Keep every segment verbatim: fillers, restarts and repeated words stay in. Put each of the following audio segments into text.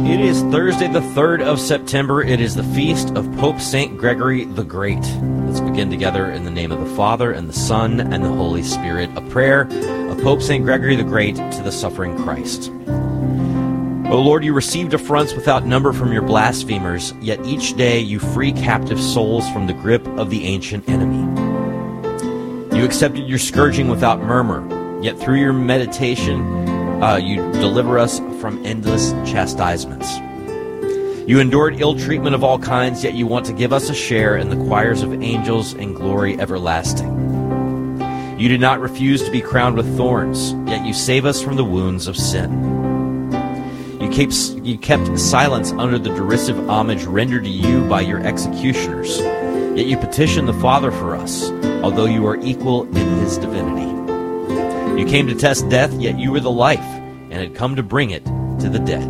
It is Thursday, the third of September. It is the feast of Pope Saint Gregory the Great. Let's begin together in the name of the Father, and the Son, and the Holy Spirit. A prayer of Pope Saint Gregory the Great to the suffering Christ. O Lord, you received affronts without number from your blasphemers, yet each day you free captive souls from the grip of the ancient enemy. You accepted your scourging without murmur, yet through your meditation uh, you deliver us from endless chastisements. You endured ill treatment of all kinds, yet you want to give us a share in the choirs of angels in glory everlasting. You did not refuse to be crowned with thorns, yet you save us from the wounds of sin. You kept, you kept silence under the derisive homage rendered to you by your executioners, yet you petitioned the Father for us, although you are equal in his divinity. You came to test death, yet you were the life, and had come to bring it to the dead.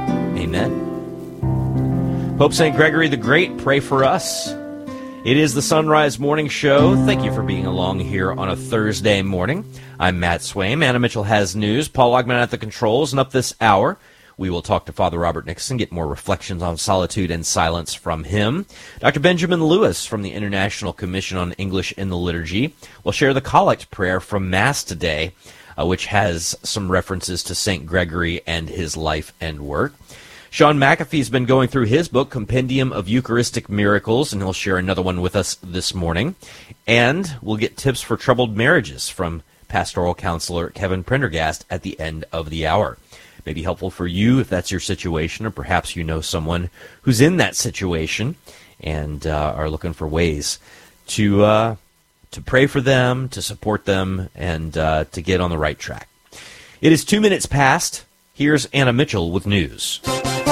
Amen. Pope Saint Gregory the Great, pray for us. It is the Sunrise Morning Show. Thank you for being along here on a Thursday morning. I'm Matt Swaim. Anna Mitchell has news. Paul Ogman at the controls, and up this hour, we will talk to Father Robert Nixon, get more reflections on solitude and silence from him. Doctor Benjamin Lewis from the International Commission on English in the Liturgy will share the collect prayer from Mass today, uh, which has some references to Saint Gregory and his life and work. Sean McAfee's been going through his book, Compendium of Eucharistic Miracles, and he'll share another one with us this morning. And we'll get tips for troubled marriages from pastoral counselor Kevin Prendergast at the end of the hour. May be helpful for you if that's your situation, or perhaps you know someone who's in that situation and uh, are looking for ways to uh, to pray for them, to support them, and uh, to get on the right track. It is two minutes past. Here's Anna Mitchell with news.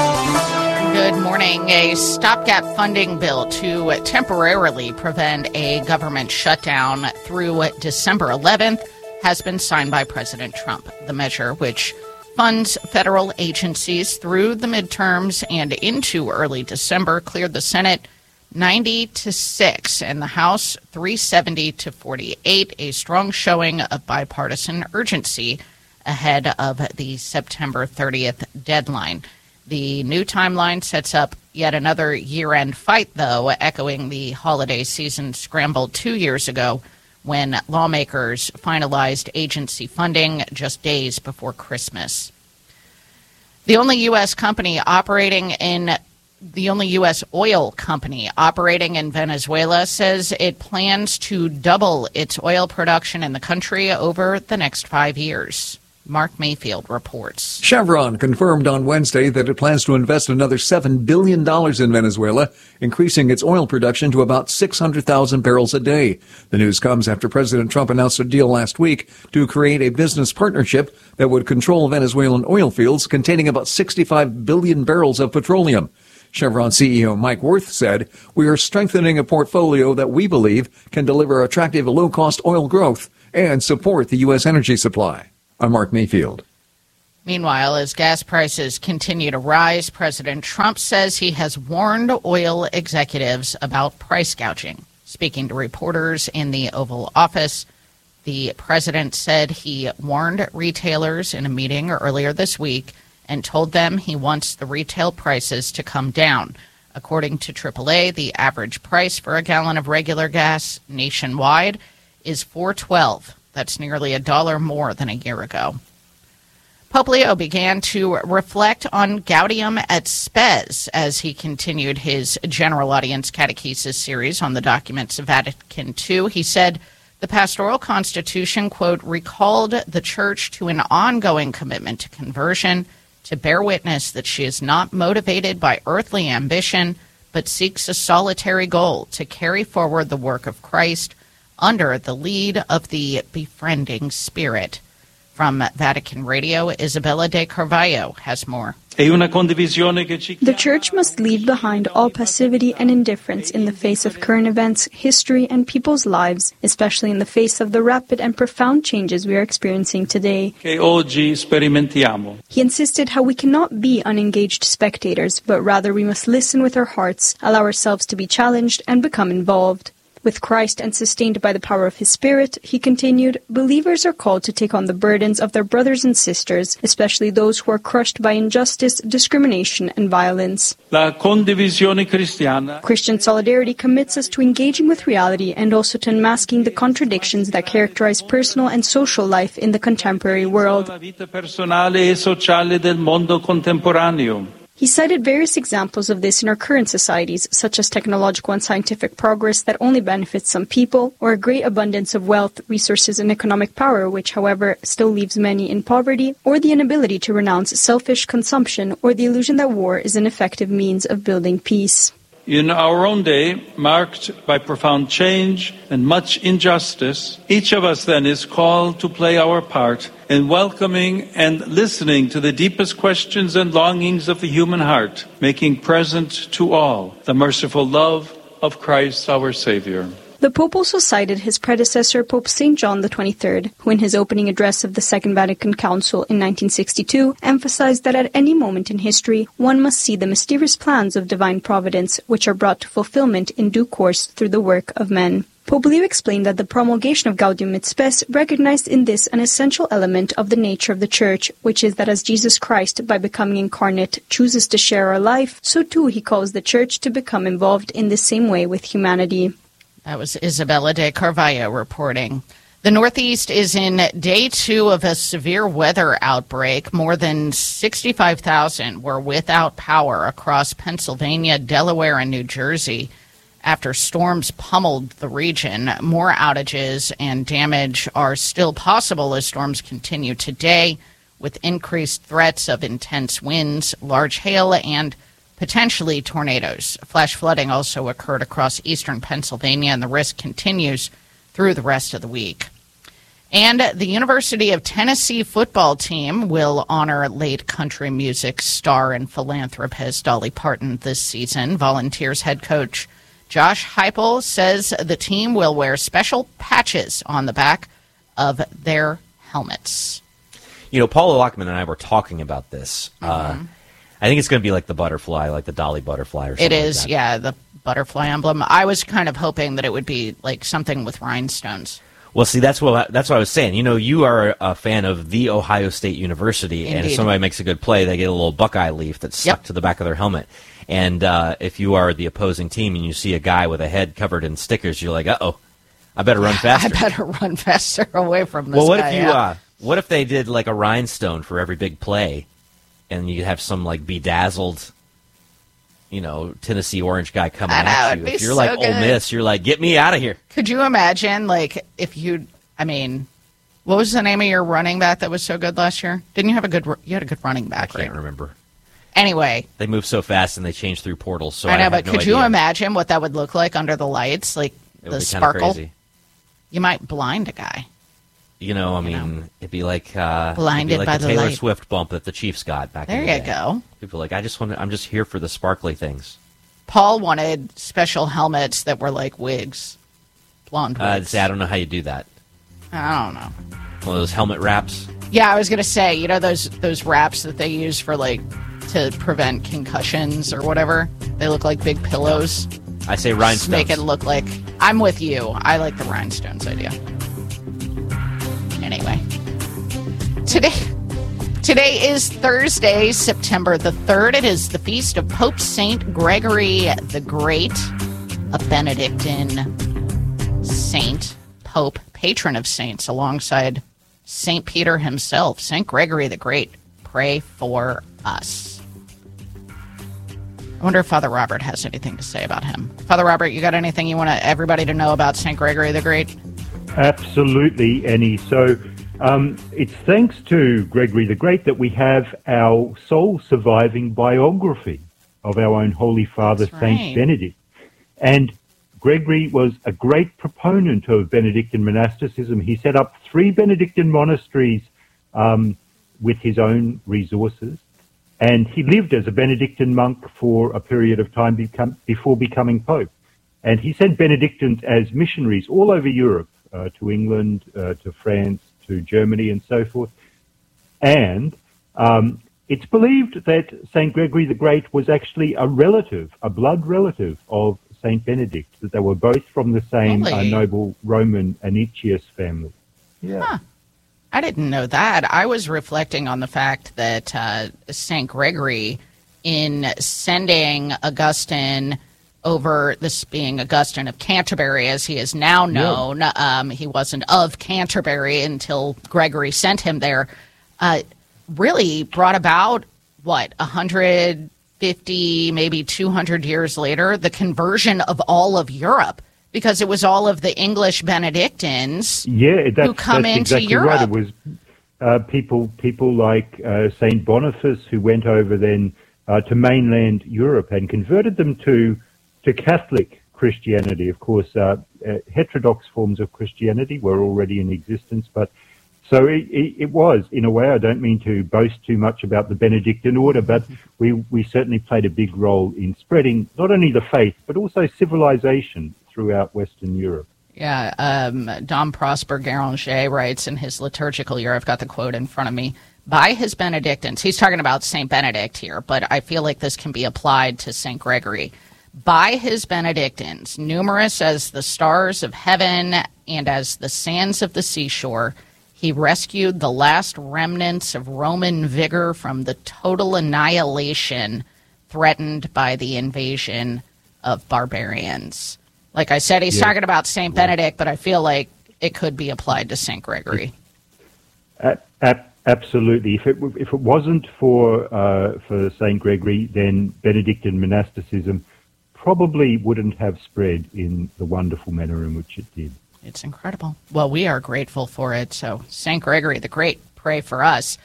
Good morning. A stopgap funding bill to temporarily prevent a government shutdown through December eleventh has been signed by President Trump. The measure, which funds federal agencies through the midterms and into early December, cleared the Senate ninety to six and the House three seventy to forty-eight, a strong showing of bipartisan urgency ahead of the September thirtieth deadline. The new timeline sets up yet another year-end fight, though, echoing the holiday season scramble two years ago when lawmakers finalized agency funding just days before Christmas. The only U S company operating in the only U S oil company operating in Venezuela says it plans to double its oil production in the country over the next five years. Mark Mayfield reports. Chevron confirmed on Wednesday that it plans to invest another seven billion dollars in Venezuela, increasing its oil production to about six hundred thousand barrels a day. The news comes after President Trump announced a deal last week to create a business partnership that would control Venezuelan oil fields containing about sixty-five billion barrels of petroleum. Chevron C E O Mike Wirth said, "We are strengthening a portfolio that we believe can deliver attractive low-cost oil growth and support the U S energy supply." I'm Mark Mayfield. Meanwhile, as gas prices continue to rise, President Trump says he has warned oil executives about price gouging. Speaking to reporters in the Oval Office, the president said he warned retailers in a meeting earlier this week and told them he wants the retail prices to come down. According to triple A, the average price for a gallon of regular gas nationwide is four twelve dollars. That's nearly a dollar more than a year ago. Pope Leo began to reflect on Gaudium et Spes as he continued his general audience catechesis series on the documents of Vatican Two. He said the pastoral constitution, quote, recalled the church to an ongoing commitment to conversion, to bear witness that she is not motivated by earthly ambition, but seeks a solitary goal to carry forward the work of Christ under the lead of the befriending Spirit. From Vatican Radio, Isabella de Carvalho has more. The Church must leave behind all passivity and indifference in the face of current events, history, and people's lives, especially in the face of the rapid and profound changes we are experiencing today. He insisted how we cannot be unengaged spectators, but rather we must listen with our hearts, allow ourselves to be challenged, and become involved. With Christ and sustained by the power of his Spirit, he continued, believers are called to take on the burdens of their brothers and sisters, especially those who are crushed by injustice, discrimination, and violence. La condivisione cristiana. Christian solidarity commits us to engaging with reality and also to unmasking the contradictions that characterize personal and social life in the contemporary world. La vita personale e sociale del mondo contemporaneo. He cited various examples of this in our current societies, such as technological and scientific progress that only benefits some people, or a great abundance of wealth, resources, and economic power, which, however, still leaves many in poverty, or the inability to renounce selfish consumption, or the illusion that war is an effective means of building peace. In our own day, marked by profound change and much injustice, each of us then is called to play our part in welcoming and listening to the deepest questions and longings of the human heart, making present to all the merciful love of Christ our Savior. The Pope also cited his predecessor, Pope Saint John the twenty-third, who in his opening address of the Second Vatican Council in nineteen sixty-two emphasized that at any moment in history, one must see the mysterious plans of divine providence, which are brought to fulfillment in due course through the work of men. Pope Leo explained that the promulgation of Gaudium et Spes recognized in this an essential element of the nature of the Church, which is that as Jesus Christ, by becoming incarnate, chooses to share our life, so too he calls the Church to become involved in the same way with humanity. That was Isabella de Carvalho reporting. The Northeast is in day two of a severe weather outbreak. More than sixty-five thousand were without power across Pennsylvania, Delaware, and New Jersey after storms pummeled the region. More outages and damage are still possible as storms continue today, with increased threats of intense winds, large hail, and potentially tornadoes. Flash flooding also occurred across eastern Pennsylvania, and the risk continues through the rest of the week. And the University of Tennessee football team will honor late country music star and philanthropist Dolly Parton this season. Volunteers head coach Josh Heupel says the team will wear special patches on the back of their helmets. You know, Paula Lockman and I were talking about this. Mm-hmm. Uh, I think it's going to be like the butterfly, like the Dolly butterfly or something. It is, like that. yeah, the butterfly emblem. I was kind of hoping that it would be like something with rhinestones. Well, see, that's what that's what I was saying. You know, you are a fan of the Ohio State University, Indeed. and if somebody makes a good play, they get a little Buckeye leaf that's stuck Yep. to the back of their helmet. And uh, if you are the opposing team and you see a guy with a head covered in stickers, you're like, uh-oh, I better run faster. I better run faster away from this Well, what guy, if you? yeah. Uh, what if they did like a rhinestone for every big play, and you have some like bedazzled, you know, Tennessee Orange guy coming I know, at it'd you? be If you're so like good. Ole Miss, you're like, get me out of here. Could you imagine, like, if you, I mean, what was the name of your running back that was so good last year? Didn't you have a good, you had a good running back, I can't right? remember. Anyway. They move so fast and they change through portals. So I know, I have but no could you idea. imagine what that would look like under the lights? Like, It would the be kinda sparkle? crazy. You might blind a guy. You know, I You mean, know. it'd be like uh, Blinded it'd be like by the the Taylor light. Swift bump that the Chiefs got back There in the you day. go. People are like, I just want to, I'm just here for the sparkly things. Paul wanted special helmets that were like wigs. Blonde Uh, wigs. see, I don't know how you do that. I don't know. One of those helmet wraps. Yeah, I was gonna say, you know those those wraps that they use for like to prevent concussions or whatever. They look like big pillows. I say Just rhinestones. make it look like. I'm with you. I like the rhinestones idea. Anyway, today today is Thursday, September the third. It is the feast of Pope Saint Gregory the Great, a Benedictine saint, pope, patron of saints, alongside Saint Peter himself. Saint Gregory the Great, pray for us. I wonder if Father Robert has anything to say about him. Father Robert, you got anything you want everybody to know about Saint Gregory the Great? Absolutely, Annie. So um, it's thanks to Gregory the Great that we have our sole surviving biography of our own Holy Father, That's Saint right. Benedict. And Gregory was a great proponent of Benedictine monasticism. He set up three Benedictine monasteries um, with his own resources. And he lived as a Benedictine monk for a period of time become, before becoming Pope. And he sent Benedictines as missionaries all over Europe, uh, to England, uh, to France, to Germany, and so forth. And um, it's believed that Saint Gregory the Great was actually a relative, a blood relative of Saint Benedict, that they were both from the same uh, Really? noble Roman Anicius family. Yeah. Huh. I didn't know that. I was reflecting on the fact that uh, Saint Gregory, in sending Augustine over, this being Augustine of Canterbury, as he is now known, yeah. um, he wasn't of Canterbury until Gregory sent him there, uh, really brought about, what, one hundred fifty, maybe two hundred years later, the conversion of all of Europe. Because it was all of the English Benedictines yeah, that's, who come that's into exactly Europe. Right. It was uh, people people like uh, Saint Boniface who went over then uh, to mainland Europe and converted them to to Catholic Christianity. Of course, uh, uh, heterodox forms of Christianity were already in existence, but so it, it, it was, in a way. I don't mean to boast too much about the Benedictine order, but we, we certainly played a big role in spreading not only the faith, but also civilization throughout Western Europe. Yeah, um, Dom Prosper Garanger writes in his liturgical year, I've got the quote in front of me, by his Benedictines, he's talking about Saint Benedict here, but I feel like this can be applied to Saint Gregory. By his Benedictines, numerous as the stars of heaven and as the sands of the seashore, he rescued the last remnants of Roman vigor from the total annihilation threatened by the invasion of barbarians. Like I said, he's yeah. talking about Saint Benedict, but I feel like it could be applied to Saint Gregory. Uh, ab- absolutely. If it if it wasn't for uh, for Saint Gregory, then Benedictine monasticism probably wouldn't have spread in the wonderful manner in which it did. It's incredible. Well, we are grateful for it. So, Saint Gregory the Great, pray for us.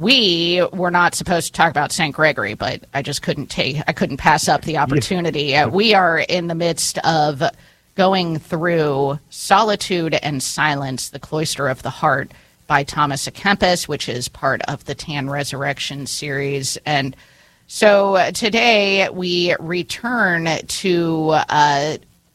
We were not supposed to talk about Saint Gregory, but I just couldn't take, I couldn't pass up the opportunity. Yeah. Uh, we are in the midst of going through Solitude and Silence, the Cloister of the Heart by Thomas à Kempis, which is part of the Tan Resurrection series. And so uh, today we return to uh,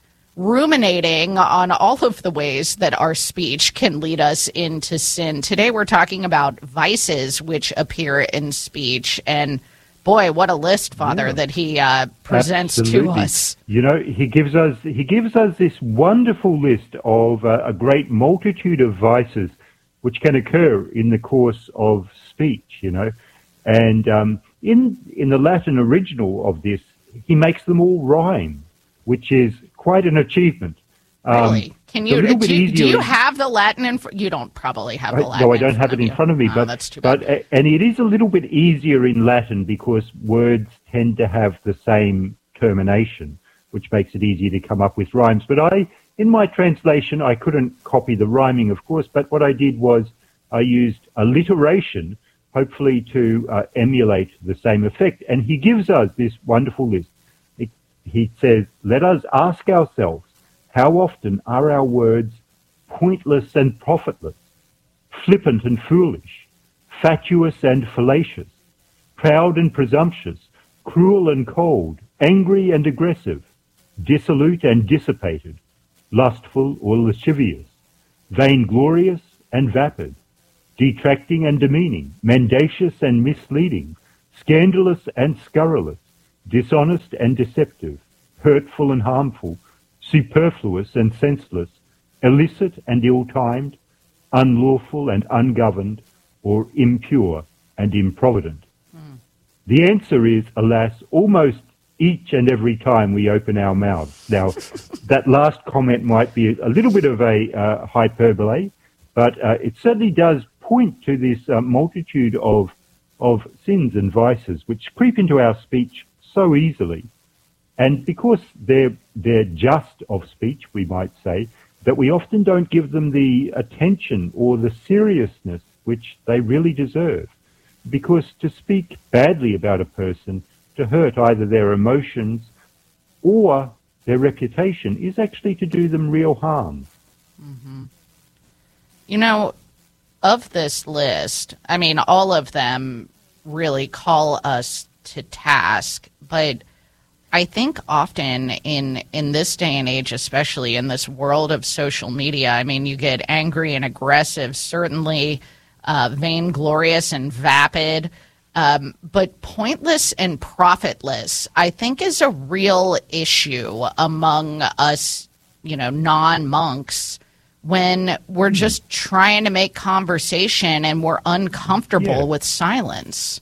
ruminating on all of the ways that our speech can lead us into sin. Today we're talking about vices which appear in speech, and boy, what a list, Father, yeah. that he uh, presents Absolutely. to us. You know, he gives us he gives us this wonderful list of uh, a great multitude of vices which can occur in the course of speech. You know, and um, in in the Latin original of this, he makes them all rhyme, which is quite an achievement. Really? Um, Can you do, you do you have the Latin in front? You don't probably have the I, Latin. No, I don't in have it in you. front of me. Oh, but that's too bad. but uh, and it is a little bit easier in Latin because words tend to have the same termination, which makes it easier to come up with rhymes. But I, in my translation, I couldn't copy the rhyming, of course. But what I did was I used alliteration, hopefully to uh, emulate the same effect. And he gives us this wonderful list. It, he says, "Let us ask ourselves, how often are our words pointless and profitless, flippant and foolish, fatuous and fallacious, proud and presumptuous, cruel and cold, angry and aggressive, dissolute and dissipated, lustful or lascivious, vainglorious and vapid, detracting and demeaning, mendacious and misleading, scandalous and scurrilous, dishonest and deceptive, hurtful and harmful, superfluous and senseless, illicit and ill-timed, unlawful and ungoverned, or impure and improvident." Mm. The answer is, alas, almost each and every time we open our mouths. Now, that last comment might be a little bit of a uh, hyperbole, but uh, it certainly does point to this uh, multitude of of sins and vices which creep into our speech so easily. And because they're, they're just of speech, we might say, that we often don't give them the attention or the seriousness which they really deserve. Because to speak badly about a person, to hurt either their emotions or their reputation, is actually to do them real harm. Mm-hmm. You know, of this list, I mean, all of them really call us to task, but I think often in, in this day and age, especially in this world of social media, I mean, you get angry and aggressive, certainly uh, vainglorious and vapid. Um, but pointless and profitless, I think, is a real issue among us, you know, non-monks, when we're just trying to make conversation and we're uncomfortable yeah. with silence.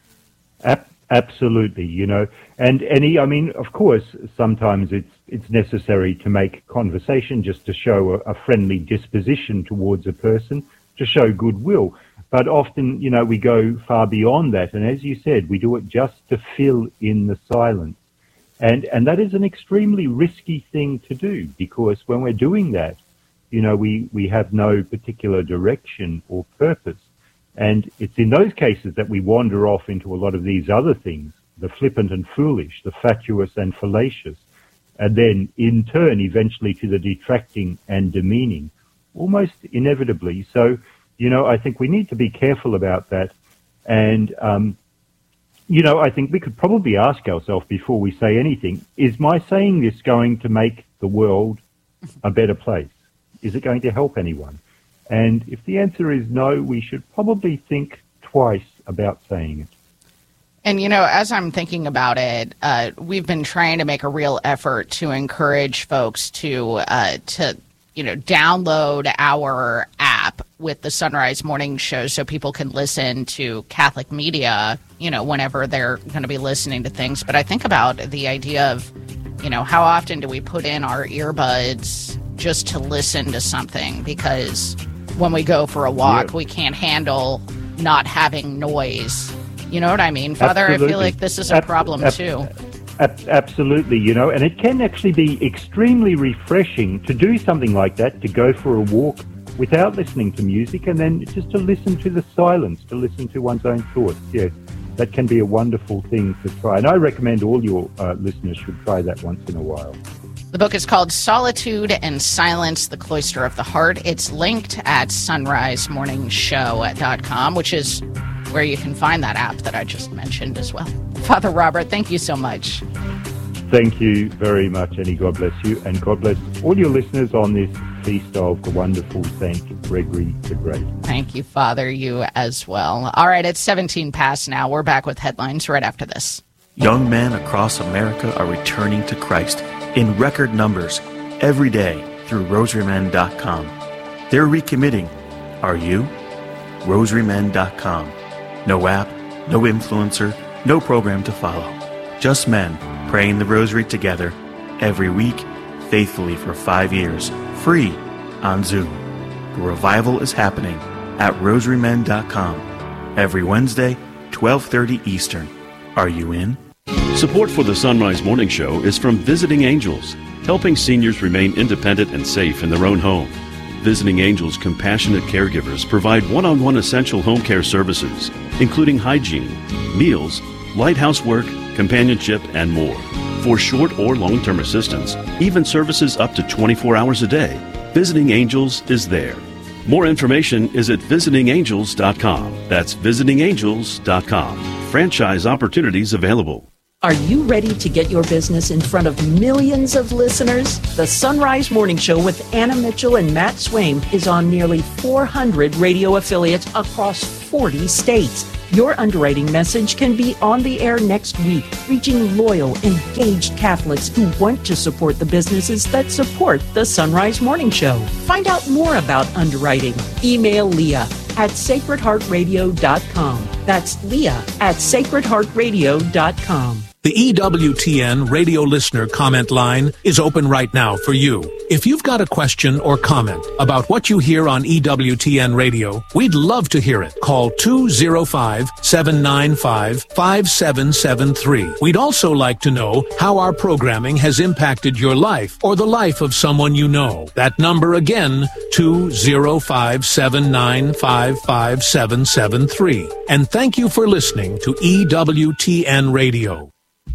Ab- absolutely, you know, and any, I mean, of course, sometimes it's it's necessary to make conversation just to show a, a friendly disposition towards a person, to show goodwill. But often, you know, we go far beyond that, and as you said, we do it just to fill in the silence. And and that is an extremely risky thing to do, because when we're doing that, you know, we, we have no particular direction or purpose. And it's in those cases that we wander off into a lot of these other things, the flippant and foolish, the fatuous and fallacious, and then in turn eventually to the detracting and demeaning, almost inevitably. So, you know, I think we need to be careful about that. And, um, you know, I think we could probably ask ourselves before we say anything, is my saying this going to make the world a better place? Is it going to help anyone? And if the answer is no, we should probably think twice about saying it. And, you know, as I'm thinking about it, uh, we've been trying to make a real effort to encourage folks to, uh, to, you know, download our app with the Sunrise Morning Show so people can listen to Catholic media, you know, whenever they're going to be listening to things. But I think about the idea of, you know, how often do we put in our earbuds just to listen to something? Because when we go for a walk, yeah. we can't handle not having noise. You know what I mean, Father? Absolutely. I feel like this is a problem, ab- too. Ab- absolutely, you know, and it can actually be extremely refreshing to do something like that, to go for a walk without listening to music, and then just to listen to the silence, to listen to one's own thoughts. Yes, that can be a wonderful thing to try. And I recommend all your uh, listeners should try that once in a while. The book is called Solitude and Silence, The Cloister of the Heart. It's linked at sunrise morning show dot com, which is where you can find that app that I just mentioned as well. Father Robert, thank you so much. Thank you very much, Annie. God bless you, and God bless all your listeners on this feast of the wonderful Saint Gregory the Great. Thank you, Father. You as well. All right, it's seventeen past now. We're back with headlines right after this. Young men across America are returning to Christ in record numbers every day through rosary men dot com. They're recommitting. Are you? rosary men dot com. No app, no influencer, no program to follow. Just men praying the rosary together every week, faithfully for five years, free on Zoom. The revival is happening at rosary men dot com every Wednesday, twelve thirty Eastern. Are you in? Support for the Sunrise Morning Show is from Visiting Angels, helping seniors remain independent and safe in their own home. Visiting Angels compassionate caregivers provide one-on-one essential home care services, including hygiene, meals, light housework, companionship, and more. For short or long-term assistance, even services up to twenty-four hours a day, Visiting Angels is there. More information is at visiting angels dot com. That's visiting angels dot com. Franchise opportunities available. Are you ready to get your business in front of millions of listeners? The Sunrise Morning Show with Anna Mitchell and Matt Swaim is on nearly four hundred radio affiliates across forty states. Your underwriting message can be on the air next week, reaching loyal, engaged Catholics who want to support the businesses that support the Sunrise Morning Show. Find out more about underwriting. Email Leah at sacred heart radio dot com. That's Leah at sacred heart radio dot com. The E W T N radio listener comment line is open right now for you. If you've got a question or comment about what you hear on E W T N radio, we'd love to hear it. Call two oh five, seven nine five, five seven seven three. We'd also like to know how our programming has impacted your life or the life of someone you know. That number again, two oh five, seven nine five, five seven seven three. And thank you for listening to E W T N Radio.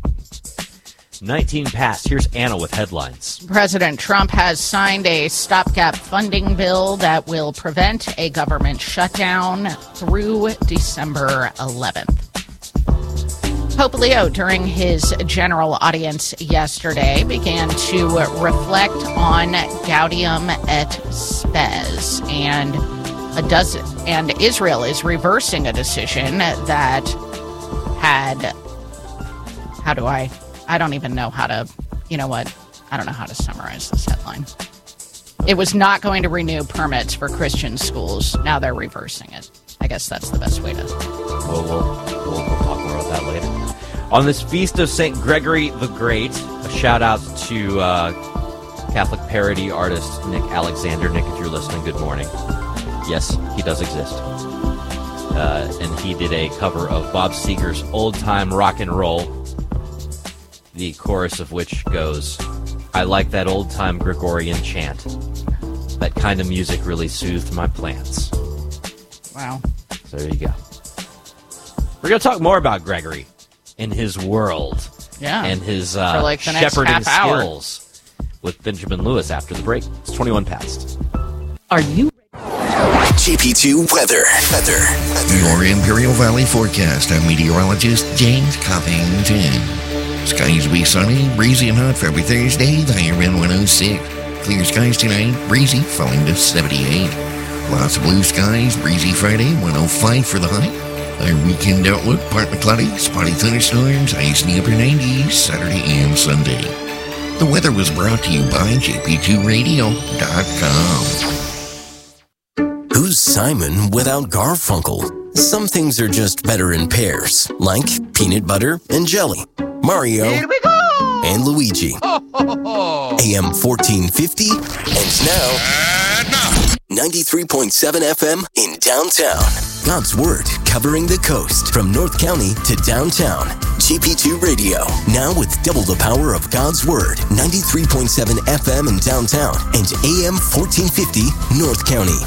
nineteen past. Here's Anna with headlines. President Trump has signed a stopgap funding bill that will prevent a government shutdown through December eleventh. Pope Leo, during his general audience yesterday, began to reflect on Gaudium et Spes, and a dozen, and Israel is reversing a decision that had, how do I, I don't even know how to, you know what, I don't know how to summarize this headline. It was not going to renew permits for Christian schools. Now they're reversing it. I guess that's the best way to... Well, we'll, we'll, we'll talk more about that later. On this feast of Saint Gregory the Great, a shout-out to uh, Catholic parody artist Nick Alexander. Nick, if you're listening, good morning. Yes, he does exist. Uh, and he did a cover of Bob Seger's Old Time Rock and Roll, the chorus of which goes, "I like that old-time Gregorian chant. That kind of music really soothed my plants." Wow. So there you go. We're going to talk more about Gregory in his world yeah. and his uh, For like the next shepherding half hour. skills with Benjamin Lewis after the break. It's twenty-one past. Are you... J P two weather. Weather. Your Imperial Valley forecast. I'm meteorologist James Covington. Skies will be sunny, breezy and hot for every Thursday. The higher end one oh six. Clear skies tonight, breezy, falling to seventy-eight. Lots of blue skies, breezy Friday, one oh five for the high. Our weekend outlook, partly cloudy, spotty thunderstorms, ice in the upper nineties, Saturday and Sunday. The weather was brought to you by J P two radio dot com. Who's Simon without Garfunkel? Some things are just better in pairs, like peanut butter and jelly. Mario Here we go! and Luigi. Ho, ho, ho. A M fourteen fifty, and now ninety-three point seven F M in downtown. God's Word covering the coast from North County to downtown. G P two Radio, now with double the power of God's Word. ninety-three point seven F M in downtown and A M fourteen fifty North County.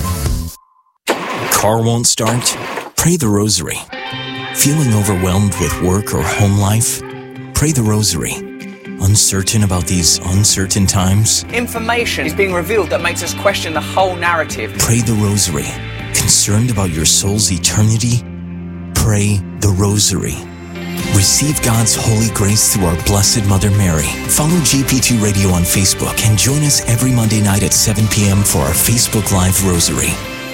Car won't start? Pray the Rosary. Feeling overwhelmed with work or home life? Pray the Rosary. Uncertain about these uncertain times? Information is being revealed that makes us question the whole narrative. Pray the Rosary. Concerned about your soul's eternity? Pray the Rosary. Receive God's holy grace through our Blessed Mother Mary. Follow G P two Radio on Facebook and join us every Monday night at seven p.m. for our Facebook Live Rosary.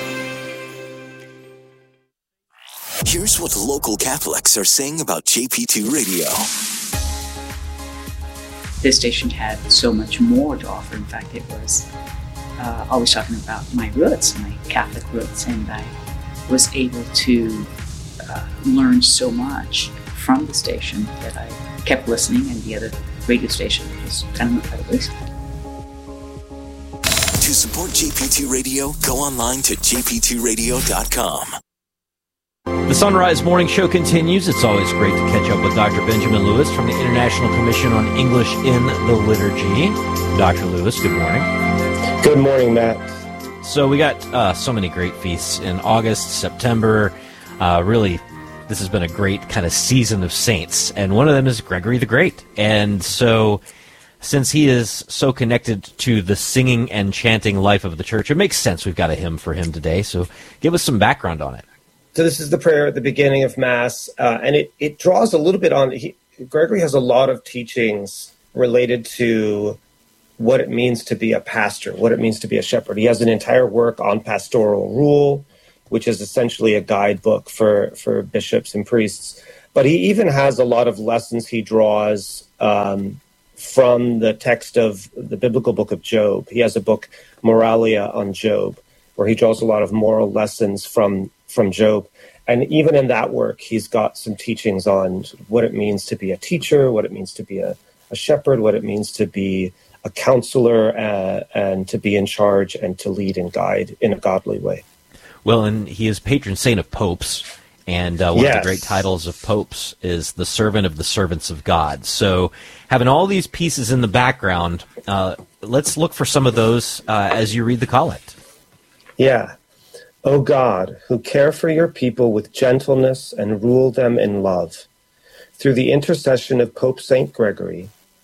Here's what local Catholics are saying about J P two Radio. This station had so much more to offer. In fact, it was uh, always talking about my roots, my Catholic roots, and I was able to uh, learn so much from the station that I kept listening, and the other radio station just kind of went by the wayside. To support J P two Radio, go online to J P two radio dot com. The Sunrise Morning Show continues. It's always great to catch up with Doctor Benjamin Lewis from the International Commission on English in the Liturgy. Doctor Lewis, good morning. Good morning, Matt. So we got uh, so many great feasts in August, September. Uh, really, this has been a great kind of season of saints, and one of them is Gregory the Great. And so, since he is so connected to the singing and chanting life of the church, it makes sense we've got a hymn for him today. So give us some background on it. So this is the prayer at the beginning of Mass, uh, and it, it draws a little bit on, he, Gregory has a lot of teachings related to what it means to be a pastor, what it means to be a shepherd. He has an entire work on pastoral rule, which is essentially a guidebook for, for bishops and priests. But he even has a lot of lessons he draws um, from the text of the biblical book of Job. He has a book, Moralia, on Job, where he draws a lot of moral lessons from from Job. And even in that work, he's got some teachings on what it means to be a teacher, what it means to be a, a shepherd, what it means to be a counselor, uh, and to be in charge and to lead and guide in a godly way. Well, and he is patron saint of popes, and uh, one yes. of the great titles of popes is the servant of the servants of God. So having all these pieces in the background, uh, let's look for some of those uh, as you read the collect. Yeah. O God, who care for your people with gentleness and rule them in love, through the intercession of Pope Saint Gregory,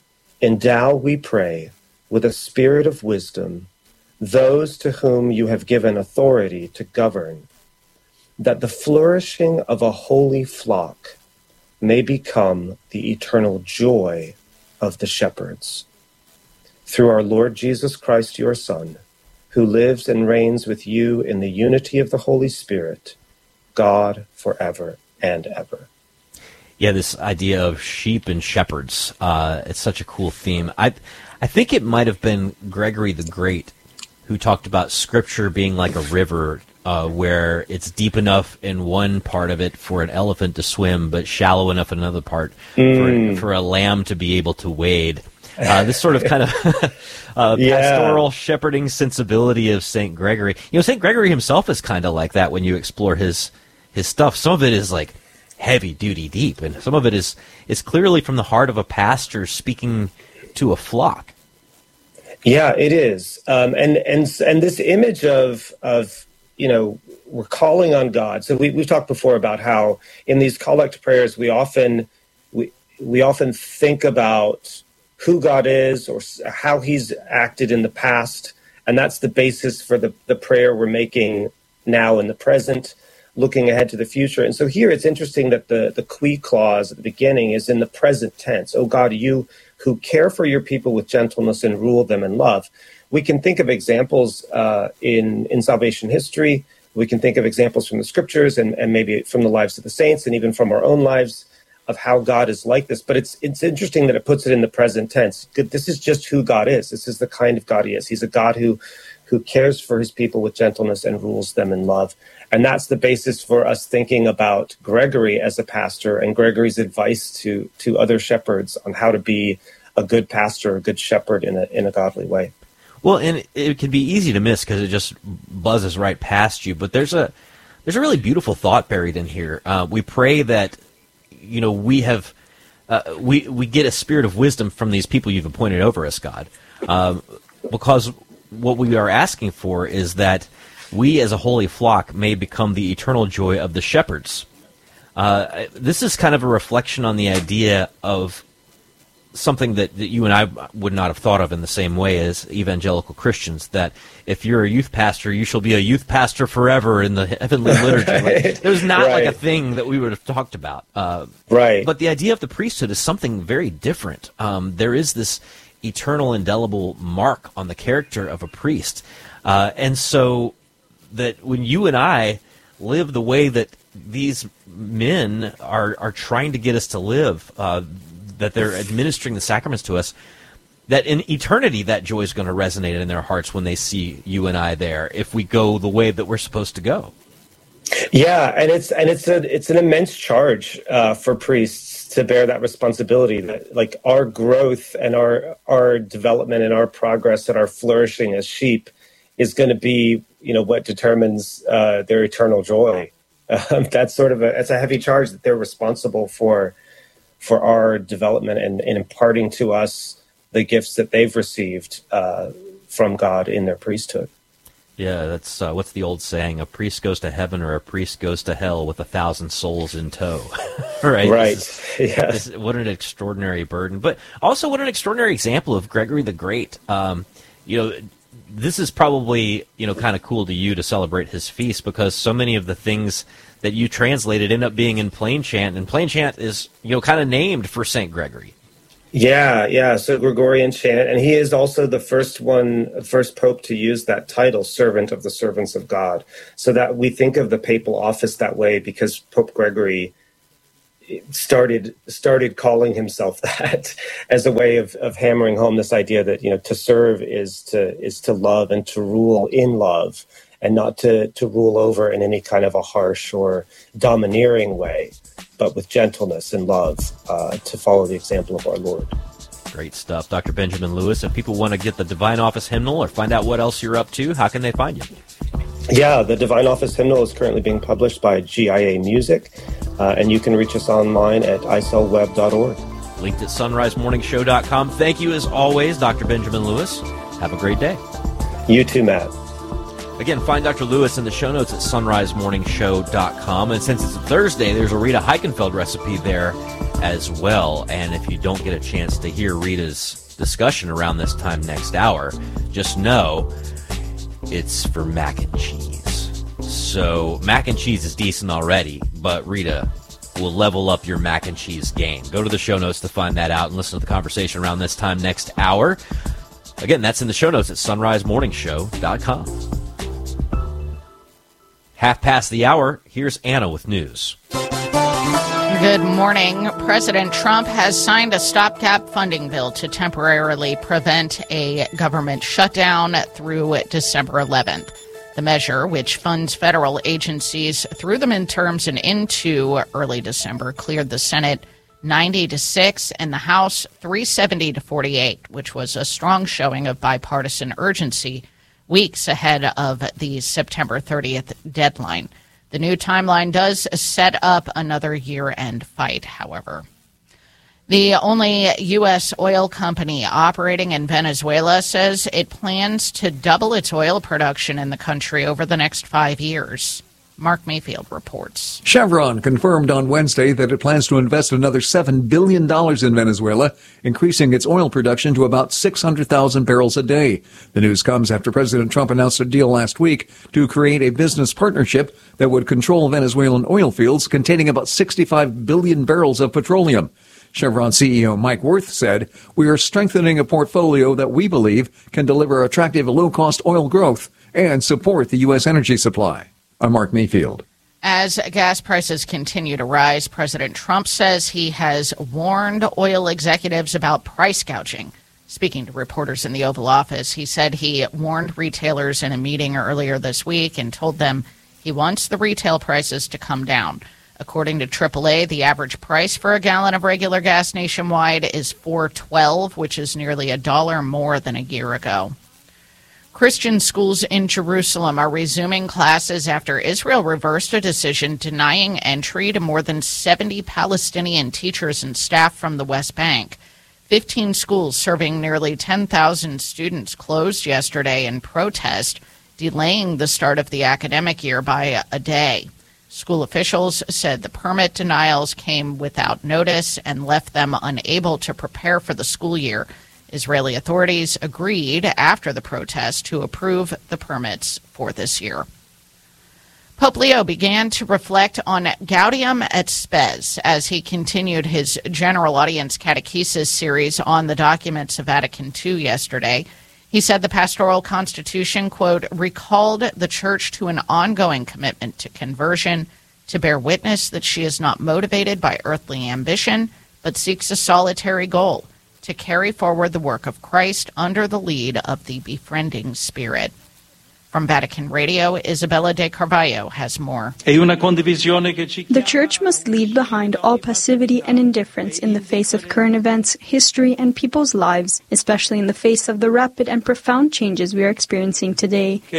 endow, we pray, with a spirit of wisdom, those to whom you have given authority to govern, that the flourishing of a holy flock may become the eternal joy of the shepherds. Through our Lord Jesus Christ, your Son, who lives and reigns with you in the unity of the Holy Spirit, God forever and ever. Yeah, this idea of sheep and shepherds. Uh, it's such a cool theme. I, I think it might have been Gregory the Great who talked about Scripture being like a river uh, where it's deep enough in one part of it for an elephant to swim, but shallow enough in another part mm. for, for a lamb to be able to wade. Uh, this sort of kind of uh, yeah. pastoral shepherding sensibility of Saint Gregory. You know, Saint Gregory himself is kind of like that when you explore his his stuff. Some of it is like heavy duty deep, and some of it is is clearly from the heart of a pastor speaking to a flock. Yeah, it is, um, and and and this image of of you know we're calling on God. So we we've talked before about how in these collect prayers we often we we often think about who God is or how He's acted in the past, and that's the basis for the the prayer we're making now in the present, looking ahead to the future. And so here it's interesting that the the qui clause at the beginning is in the present tense. Oh God, you who care for your people with gentleness and rule them in love. We can think of examples uh, in, in salvation history. We can think of examples from the scriptures and, and maybe from the lives of the saints and even from our own lives of how God is like this. But it's it's interesting that it puts it in the present tense. This is just who God is. This is the kind of God He is. He's a God who who cares for His people with gentleness and rules them in love. And that's the basis for us thinking about Gregory as a pastor and Gregory's advice to to other shepherds on how to be a good pastor, a good shepherd in a in a godly way. Well, and it can be easy to miss because it just buzzes right past you. But there's a there's a really beautiful thought buried in here. Uh, we pray that you know we have uh, we we get a spirit of wisdom from these people you've appointed over us, God, uh, because what we are asking for is that we as a holy flock may become the eternal joy of the shepherds. Uh, this is kind of a reflection on the idea of something that, that you and I would not have thought of in the same way as evangelical Christians, that if you're a youth pastor, you shall be a youth pastor forever in the heavenly liturgy. Right. Like, there's not right. like a thing that we would have talked about. Uh, right. But the idea of the priesthood is something very different. Um, there is this eternal indelible mark on the character of a priest. Uh, and so that when you and I live the way that these men are, are trying to get us to live, uh, that they're administering the sacraments to us, that in eternity that joy is going to resonate in their hearts when they see you and I there, if we go the way that we're supposed to go. Yeah, and it's and it's a it's an immense charge uh, for priests to bear that responsibility. That like our growth and our our development and our progress and our flourishing as sheep is going to be, you know, what determines uh, their eternal joy. Um, that's sort of a it's a heavy charge that they're responsible for for our development and, and imparting to us the gifts that they've received uh, from God in their priesthood. Yeah, that's uh, what's the old saying? A priest goes to heaven or a priest goes to hell with a thousand souls in tow. Right. Right. This is, yeah. this, what an extraordinary burden, but also what an extraordinary example of Gregory the Great. Um, you know, this is probably, you know, kind of cool to you to celebrate his feast because so many of the things that you translated end up being in plain chant, and plain chant is, you know, kind of named for Saint Gregory. Yeah, yeah. So Gregorian chant, and he is also the first one, first pope to use that title, servant of the servants of God. So that we think of the papal office that way because Pope Gregory started started calling himself that as a way of, of hammering home this idea that, you know, to serve is to is to love and to rule in love, and not to to rule over in any kind of a harsh or domineering way, but with gentleness and love, uh, to follow the example of our Lord. Great stuff. Doctor Benjamin Lewis, if people want to get the Divine Office Hymnal or find out what else you're up to, how can they find you? Yeah, the Divine Office Hymnal is currently being published by G I A Music, uh, and you can reach us online at i c e l web dot org. Linked at sunrise morning show dot com. Thank you, as always, Doctor Benjamin Lewis. Have a great day. You too, Matt. Again, find Doctor Lewis in the show notes at sunrise morning show dot com. And since it's a Thursday, there's a Rita Heichenfeld recipe there as well. And if you don't get a chance to hear Rita's discussion around this time next hour, just know it's for mac and cheese. So mac and cheese is decent already, but Rita will level up your mac and cheese game. Go to the show notes to find that out and listen to the conversation around this time next hour. Again, that's in the show notes at sunrise morning show dot com. Half past the hour, here's Anna with news. Good morning. President Trump has signed a stopgap funding bill to temporarily prevent a government shutdown through December eleventh. The measure, which funds federal agencies through the midterms and into early December, cleared the Senate ninety to six and the House three seventy to forty-eight, which was a strong showing of bipartisan urgency weeks ahead of the September thirtieth deadline. The new timeline does set up another year-end fight, however. The only U S oil company operating in Venezuela says it plans to double its oil production in the country over the next five years. Mark Mayfield reports. Chevron confirmed on Wednesday that it plans to invest another seven billion dollars in Venezuela, increasing its oil production to about six hundred thousand barrels a day. The news comes after President Trump announced a deal last week to create a business partnership that would control Venezuelan oil fields containing about sixty-five billion barrels of petroleum. Chevron C E O Mike Wirth said, "We are strengthening a portfolio that we believe can deliver attractive low-cost oil growth and support the U S energy supply." I'm Mark Mayfield. As gas prices continue to rise, President Trump says he has warned oil executives about price gouging. Speaking to reporters in the Oval Office, he said he warned retailers in a meeting earlier this week and told them he wants the retail prices to come down. According to triple A, the average price for a gallon of regular gas nationwide is four twelve, which is nearly a dollar more than a year ago. Christian schools in Jerusalem are resuming classes after Israel reversed a decision denying entry to more than seventy Palestinian teachers and staff from the West Bank. Fifteen schools serving nearly ten thousand students closed yesterday in protest, delaying the start of the academic year by a day. School officials said the permit denials came without notice and left them unable to prepare for the school year. Israeli authorities agreed after the protest to approve the permits for this year. Pope Leo began to reflect on Gaudium et Spes as he continued his general audience catechesis series on the documents of Vatican Two yesterday. He said the pastoral constitution, quote, recalled the church to an ongoing commitment to conversion, to bear witness that she is not motivated by earthly ambition, but seeks a solitary goal, to carry forward the work of Christ under the lead of the befriending Spirit. From Vatican Radio, Isabella de Carvalho has more. The Church must leave behind all passivity and indifference in the face of current events, history, and people's lives, especially in the face of the rapid and profound changes we are experiencing today. He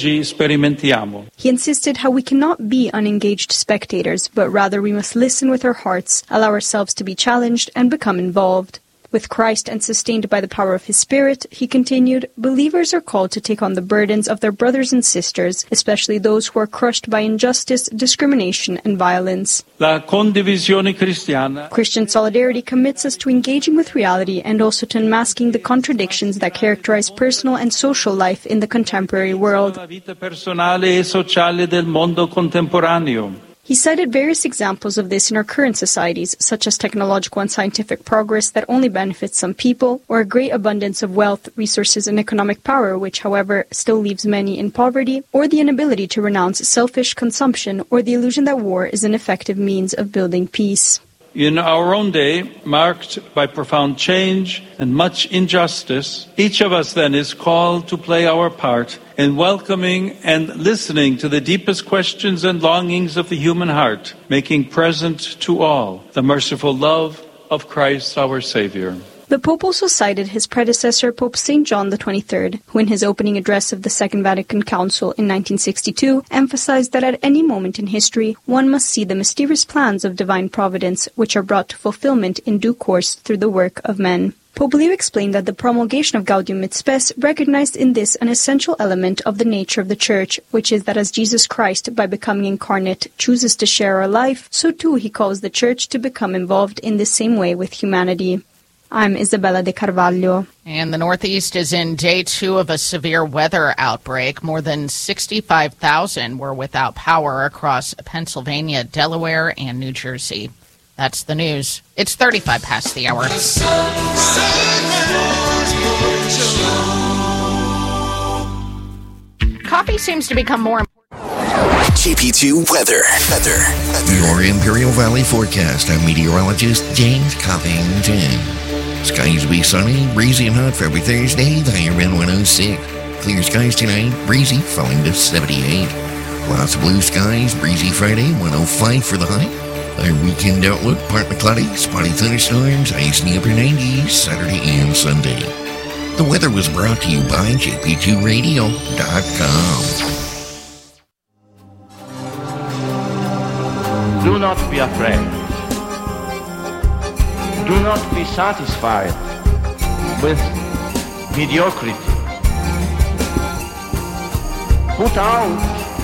insisted how we cannot be unengaged spectators, but rather we must listen with our hearts, allow ourselves to be challenged, and become involved. With Christ and sustained by the power of His Spirit, he continued, believers are called to take on the burdens of their brothers and sisters, especially those who are crushed by injustice, discrimination, and violence. La condivisione cristiana. Christian solidarity commits us to engaging with reality and also to unmasking the contradictions that characterize personal and social life in the contemporary world. La vita personale e sociale del mondo contemporaneo. He cited various examples of this in our current societies, such as technological and scientific progress that only benefits some people, or a great abundance of wealth, resources, and economic power, which, however, still leaves many in poverty, or the inability to renounce selfish consumption, or the illusion that war is an effective means of building peace. In our own day, marked by profound change and much injustice, each of us then is called to play our part in welcoming and listening to the deepest questions and longings of the human heart, making present to all the merciful love of Christ our Savior. The Pope also cited his predecessor, Pope Saint John the twenty-third, who in his opening address of the Second Vatican Council in nineteen sixty-two emphasized that at any moment in history, one must see the mysterious plans of divine providence, which are brought to fulfillment in due course through the work of men. Pope Leo explained that the promulgation of Gaudium et Spes recognized in this an essential element of the nature of the Church, which is that as Jesus Christ, by becoming incarnate, chooses to share our life, so too he calls the Church to become involved in the same way with humanity. I'm Isabella de Carvalho. And the Northeast is in day two of a severe weather outbreak. More than sixty-five thousand were without power across Pennsylvania, Delaware, and New Jersey. That's the news. It's thirty-five past the hour. Coffee seems to become more important. J P two weather. Weather. Your Imperial Valley forecast. I'm meteorologist James Covington. Skies will be sunny, breezy and hot for every Thursday. The higher wind one oh six. Clear skies tonight, breezy, falling to seventy-eight. Lots of blue skies, breezy Friday, one oh five for the high. Our weekend outlook, partly cloudy, spotty thunderstorms, ice in the upper nineties, Saturday and Sunday. The weather was brought to you by J P two radio dot com. Do not be afraid. Do not be satisfied with mediocrity. Put out